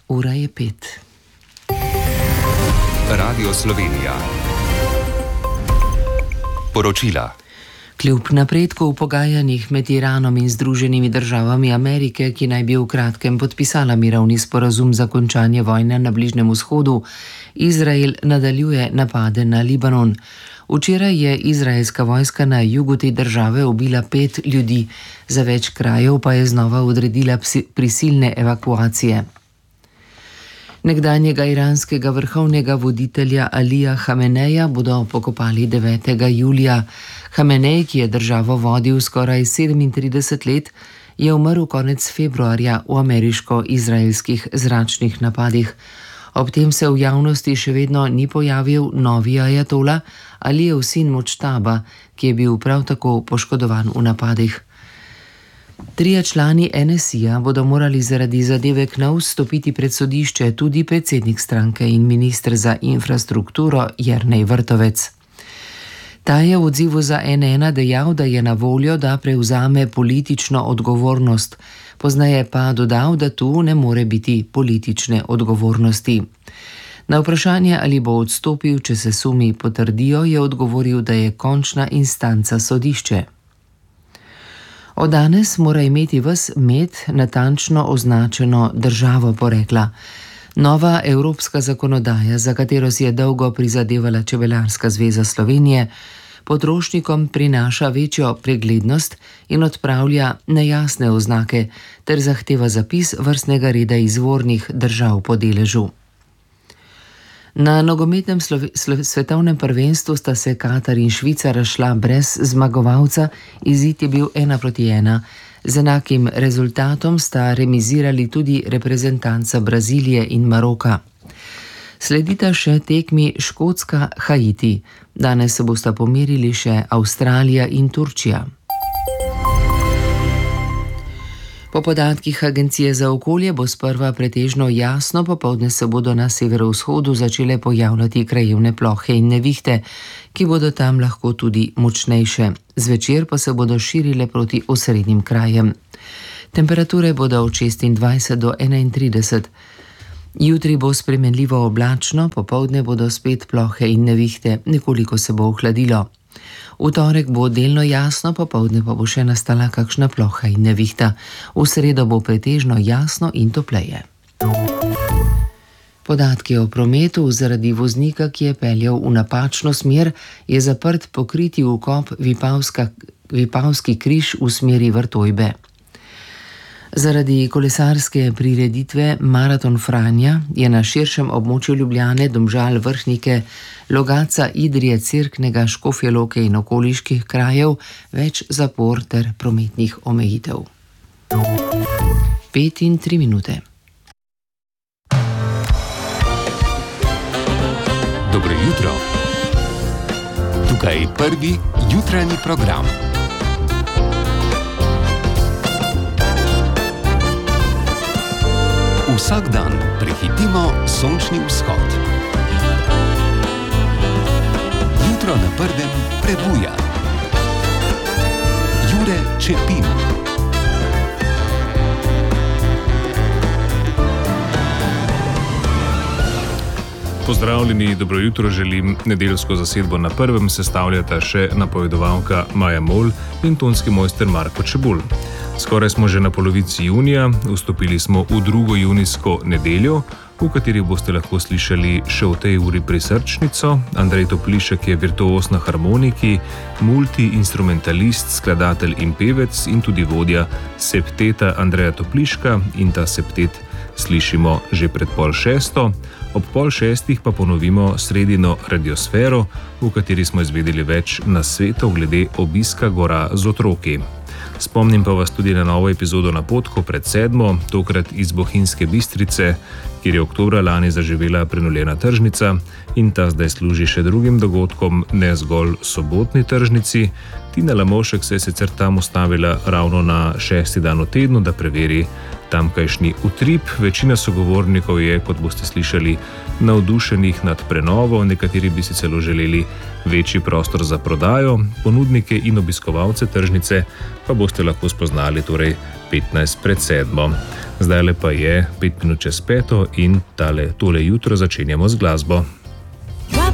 ura je 5. Radio Slovenija. Poročila. Kljub napredku v pogajanjih med Iranom in Združenimi državami Amerike, ki naj bi v kratkem podpisala mirovni sporazum za končanje vojne na Bližnjem vzhodu, Izrael nadaljuje napade na Libanon. Včeraj je izraelska vojska na jugu te države ubila 5 ljudi, za več krajev pa je znova odredila prisilne evakuacije. Nekdanjega iranskega vrhovnega voditelja Alija Hameneja bodo pokopali 9. julija. Hamenej, ki je državo vodil skoraj 37 let, je umrl konec februarja v ameriško-izraelskih zračnih napadih. Ob tem se v javnosti še vedno ni pojavil novi ajatola, Alijev sin Močtaba, ki je bil prav tako poškodovan v napadih. 3 člani NSI-ja bodo morali zaradi zadeve KNOVS stopiti pred sodišče, tudi predsednik stranke in minister za infrastrukturo Jernej Vrtovec. Ta je v odzivu za N1 dejal, da je na voljo, da prevzame politično odgovornost, pozneje pa dodal, da tu ne more biti politične odgovornosti. Na vprašanje, ali bo odstopil, če se sumi potrdijo, je odgovoril, da je končna instanca sodišče. Od danes mora imeti ves med natančno označeno državo porekla. Nova evropska zakonodaja, za katero si je dolgo prizadevala Čebelarska zveza Slovenije, potrošnikom prinaša večjo preglednost in odpravlja nejasne oznake ter zahteva zapis vrstnega reda izvornih držav po deležu. Na nogometnem svetovnem prvenstvu sta se Katar in Švica razšla brez zmagovalca, izid je bil 1-1. Z enakim rezultatom sta remizirali tudi reprezentanca Brazilije in Maroka. Sledita še tekmi Škotska-Haiti. Danes se bosta pomerili še Avstralija in Turčija. Po podatkih Agencije za okolje bo sprva pretežno jasno, popoldne se bodo na severovzhodu začele pojavljati krajevne plohe in nevihte, ki bodo tam lahko tudi močnejše. Zvečer pa se bodo širile proti osrednjim krajem. Temperature bodo od 26 do 31. Jutri bo spremenljivo oblačno, popoldne bodo spet plohe in nevihte, nekoliko se bo ohladilo. V torek bo delno jasno, popoldne pa bo še nastala kakšna ploha in nevihta. V sredo bo pretežno jasno in topleje. Podatki o prometu: zaradi voznika, ki je peljal v napačno smer, je zaprt pokriti vkop Vipavski križ v smeri Vrtojbe. Zaradi kolesarske prireditve Maraton Franja je na širšem območju Ljubljane, Domžal, Vrhnike, Logatca, Idrije, Cerknega, Škofje Loke in okoliških krajev več zapor ter prometnih omejitev. 5 in 3 minute. Dobro jutro. Tukaj je prvi jutranji program. Vsak dan prehitimo sončni vzhod. Jutro na prvem prebuja. Jure Čepin. Pozdravljeni, dobro jutro želim. Nedeljsko zasedbo na prvem sestavljata še napovedovalka Maja Mol in tonski mojster Marko Čebulj. Skoraj smo že na polovici junija, vstopili smo v 2. junijsko nedeljo, v kateri boste lahko slišali še v tej uri prisrčnico. Andrej Toplišek je virtuoz na harmoniki, multi-instrumentalist, skladatelj in pevec in tudi vodja septeta Andreja Topliška, in ta septet slišimo že pred 5:30. Ob 5:30 pa ponovimo sredino radiosfero, v kateri smo izvedeli več nasvetov glede obiska gora z otroki. Spomnim pa vas tudi na novo epizodo Napotkov pred 7, tokrat iz Bohinjske Bistrice, kjer je oktobra lani zaživela prenovljena tržnica in ta zdaj služi še drugim dogodkom, ne zgolj sobotni tržnici. Tina Lamovšek se je sicer tam ustavila ravno na 6. dan v tednu, da preveri tamkajšnji utrip. Večina sogovornikov je, kot boste slišali, navdušenih nad prenovo, nekateri bi si celo želeli večji prostor za prodajo. Ponudnike in obiskovalce tržnice pa boste lahko spoznali torej 15 pred 7. Zdaj pa je 5 minut čez 5 in tole jutro začenjamo z glasbo. Drop